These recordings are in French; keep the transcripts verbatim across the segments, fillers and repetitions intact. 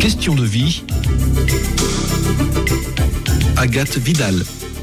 Question de vie. Agathe Vidal.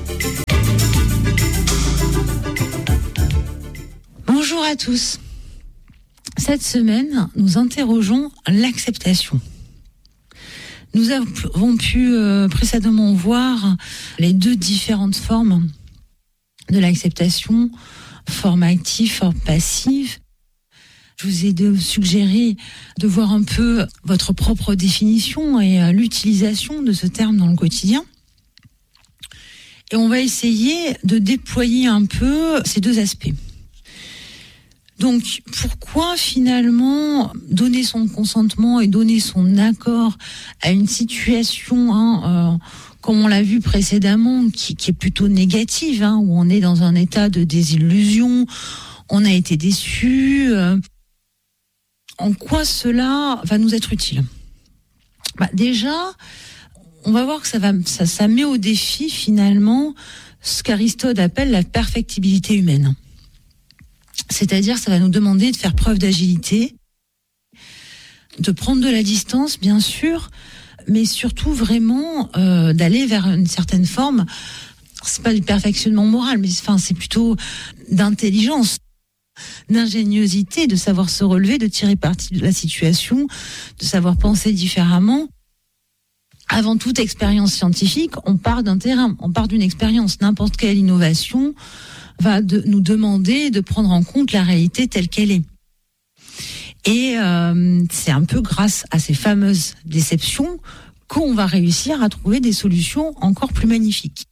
Bonjour à tous. Cette semaine, nous interrogeons l'acceptation. Nous avons pu euh, précédemment voir les deux différentes formes de l'acceptation, forme active, forme passive. Je vous ai de suggéré de voir un peu votre propre définition et euh, l'utilisation de ce terme dans le quotidien. Et on va essayer de déployer un peu ces deux aspects. Donc, pourquoi finalement donner son consentement et donner son accord à une situation, hein, euh, comme on l'a vu précédemment, qui, qui est plutôt négative, hein, où on est dans un état de désillusion, on a été déçu. Euh, en quoi cela va nous être utile ? Bah, déjà, on va voir que ça, va, ça, ça met au défi finalement ce qu'Aristote appelle la perfectibilité humaine. C'est-à-dire, ça va nous demander de faire preuve d'agilité, de prendre de la distance, bien sûr, mais surtout vraiment euh, d'aller vers une certaine forme. C'est pas du perfectionnement moral, mais enfin, c'est plutôt d'intelligence, d'ingéniosité, de savoir se relever, de tirer parti de la situation, de savoir penser différemment. Avant toute expérience scientifique, on part d'un terrain, on part d'une expérience. N'importe quelle innovation va de, nous demander de prendre en compte la réalité telle qu'elle est. Et euh, c'est un peu grâce à ces fameuses déceptions qu'on va réussir à trouver des solutions encore plus magnifiques.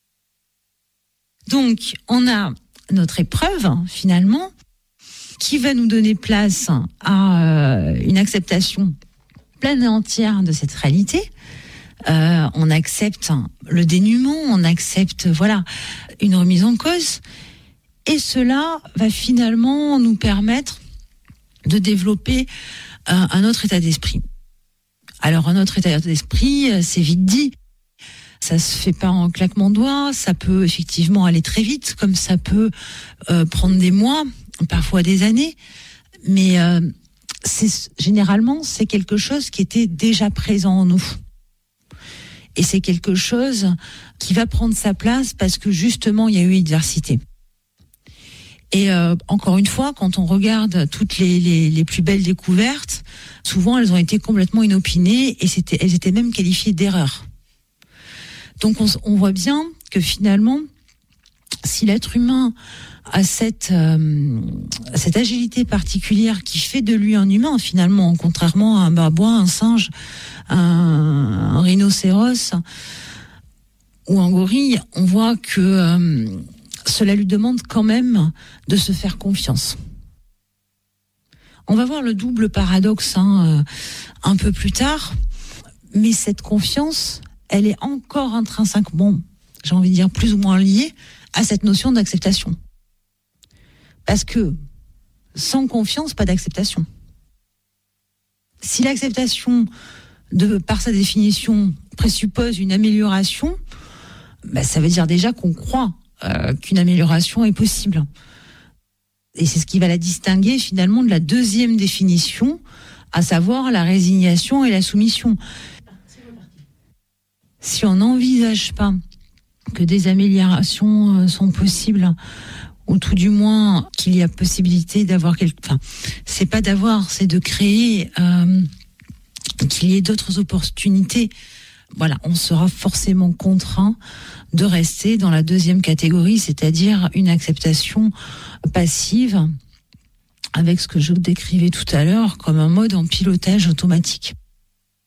Donc, on a notre épreuve, finalement, qui va nous donner place à euh, une acceptation pleine et entière de cette réalité. Euh, on accepte le dénuement, on accepte voilà une remise en cause, et cela va finalement nous permettre de développer un, un autre état d'esprit. Alors un autre état d'esprit, c'est vite dit, ça se fait pas en claquement de doigts, ça peut effectivement aller très vite, comme ça peut euh, prendre des mois, parfois des années, mais euh, c'est généralement c'est quelque chose qui était déjà présent en nous. Et c'est quelque chose qui va prendre sa place parce que justement, il y a eu adversité. Et euh, encore une fois, quand on regarde toutes les, les, les plus belles découvertes, souvent elles ont été complètement inopinées et c'était, elles étaient même qualifiées d'erreurs. Donc on, on voit bien que finalement, si l'être humain a cette, euh, cette agilité particulière qui fait de lui un humain, finalement, contrairement à un babouin, un singe, un, un rhinocéros ou un gorille, on voit que euh, cela lui demande quand même de se faire confiance. On va voir le double paradoxe hein, euh, un peu plus tard, mais cette confiance, elle est encore intrinsèquement, j'ai envie de dire plus ou moins liée à cette notion d'acceptation. Parce que sans confiance, pas d'acceptation. Si l'acceptation, de, par sa définition, présuppose une amélioration, bah, ça veut dire déjà qu'on croit euh, qu'une amélioration est possible. Et c'est ce qui va la distinguer finalement de la deuxième définition, à savoir la résignation et la soumission. Si on n'envisage pas que des améliorations euh, sont possibles, ou tout du moins qu'il y a possibilité d'avoir quelque, enfin, c'est pas d'avoir, c'est de créer, euh, qu'il y ait d'autres opportunités. Voilà, on sera forcément contraint de rester dans la deuxième catégorie, c'est-à-dire une acceptation passive, avec ce que je décrivais tout à l'heure comme un mode en pilotage automatique.